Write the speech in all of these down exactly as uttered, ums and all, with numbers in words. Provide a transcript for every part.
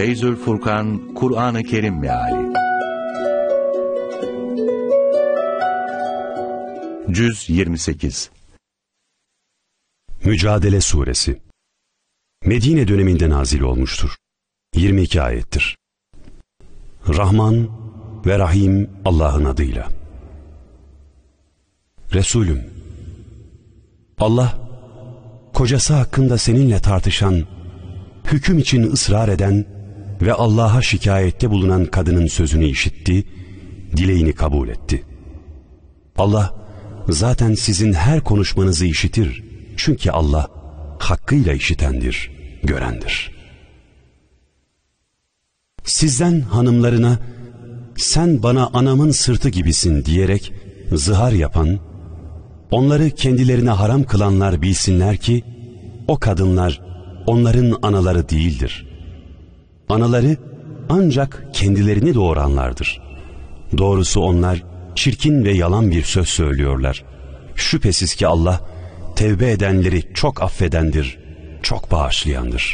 Feyzül Furkan, Kur'an-ı Kerim Meali Cüz yirmi sekiz. Mücadele Suresi Medine döneminde nazil olmuştur. yirmi iki ayettir. Rahman ve Rahim Allah'ın adıyla. Resulüm, Allah, kocası hakkında seninle tartışan, hüküm için ısrar eden ve Allah'a şikayette bulunan kadının sözünü işitti, dileğini kabul etti. Allah, zaten sizin her konuşmanızı işitir. Çünkü Allah, hakkıyla işitendir, görendir. Sizden hanımlarına, sen bana anamın sırtı gibisin diyerek zihar yapan, onları kendilerine haram kılanlar bilsinler ki, o kadınlar onların anaları değildir. Anaları ancak kendilerini doğuranlardır. Doğrusu onlar çirkin ve yalan bir söz söylüyorlar. Şüphesiz ki Allah, tevbe edenleri çok affedendir, çok bağışlayandır.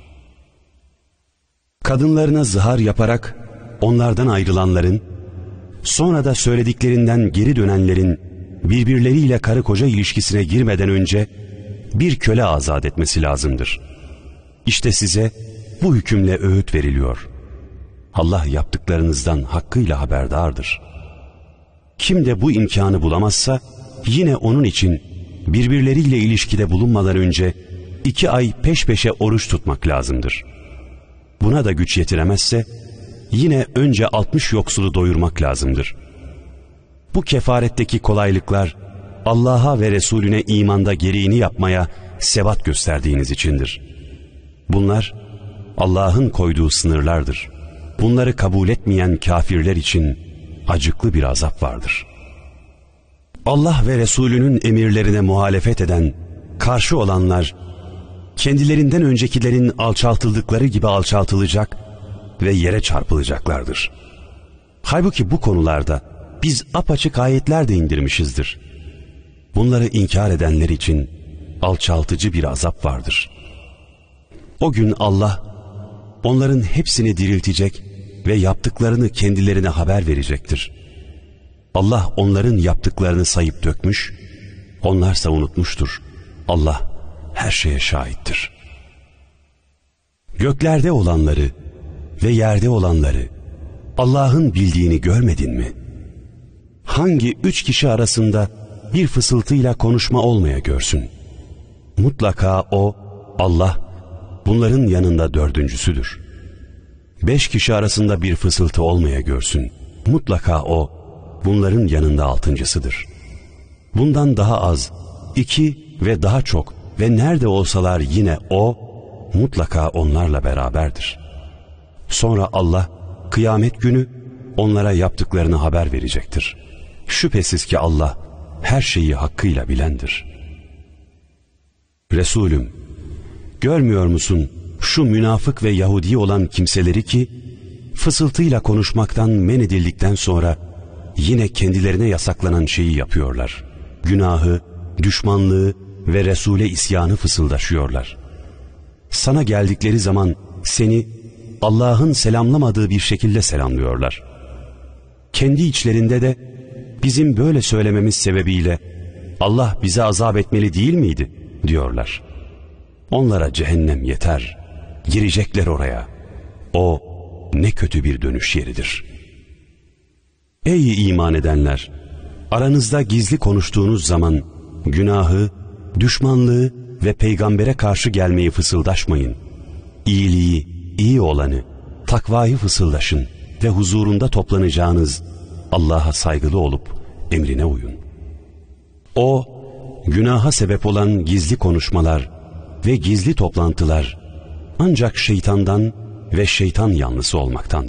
Kadınlarına zihar yaparak onlardan ayrılanların, sonra da söylediklerinden geri dönenlerin birbirleriyle karı koca ilişkisine girmeden önce bir köle azat etmesi lazımdır. İşte size bu hükümle öğüt veriliyor. Allah yaptıklarınızdan hakkıyla haberdardır. Kim de bu imkanı bulamazsa yine onun için birbirleriyle ilişkide bulunmadan önce iki ay peş peşe oruç tutmak lazımdır. Buna da güç yetiremezse yine önce altmış yoksulu doyurmak lazımdır. Bu kefaretteki kolaylıklar Allah'a ve Resulüne imanda gereğini yapmaya sebat gösterdiğiniz içindir. Bunlar Allah'ın koyduğu sınırlardır. Bunları kabul etmeyen kafirler için acıklı bir azap vardır. Allah ve Resulünün emirlerine muhalefet eden, karşı olanlar, kendilerinden öncekilerin alçaltıldıkları gibi alçaltılacak ve yere çarpılacaklardır. Halbuki bu konularda biz apaçık ayetler de indirmişizdir. Bunları inkar edenler için alçaltıcı bir azap vardır. O gün Allah, onların hepsini diriltecek ve yaptıklarını kendilerine haber verecektir. Allah onların yaptıklarını sayıp dökmüş, onlarsa unutmuştur. Allah her şeye şahittir. Göklerde olanları ve yerde olanları Allah'ın bildiğini görmedin mi? Hangi üç kişi arasında bir fısıltıyla konuşma olmaya görsün? Mutlaka o, Allah, bunların yanında dördüncüsüdür. Beş kişi arasında bir fısıltı olmaya görsün. Mutlaka o, bunların yanında altıncısıdır. Bundan daha az, iki ve daha çok ve nerede olsalar yine o, mutlaka onlarla beraberdir. Sonra Allah, kıyamet günü onlara yaptıklarını haber verecektir. Şüphesiz ki Allah, her şeyi hakkıyla bilendir. Resulüm, görmüyor musun şu münafık ve Yahudi olan kimseleri ki, fısıltıyla konuşmaktan men edildikten sonra, yine kendilerine yasaklanan şeyi yapıyorlar. Günahı, düşmanlığı ve Resul'e isyanı fısıldaşıyorlar. Sana geldikleri zaman seni Allah'ın selamlamadığı bir şekilde selamlıyorlar. Kendi içlerinde de bizim böyle söylememiz sebebiyle Allah bize azap etmeli değil miydi diyorlar. Onlara cehennem yeter, girecekler oraya. O ne kötü bir dönüş yeridir. Ey iman edenler! Aranızda gizli konuştuğunuz zaman günahı, düşmanlığı ve peygambere karşı gelmeyi fısıldaşmayın. İyiliği, iyi olanı, takvayı fısıldaşın ve huzurunda toplanacağınız Allah'a saygılı olup emrine uyun. O, günaha sebep olan gizli konuşmalar ve gizli toplantılar ancak şeytandan ve şeytan yanlısı olmaktan.